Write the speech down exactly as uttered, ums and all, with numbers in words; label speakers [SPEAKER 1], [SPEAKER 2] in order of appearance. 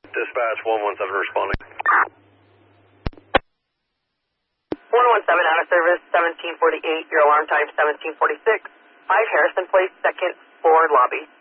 [SPEAKER 1] Dispatch one one seven responding.
[SPEAKER 2] one one seven out of service, seventeen forty-eight. Your alarm time seventeen forty-six. five Harrison Place, second floor lobby.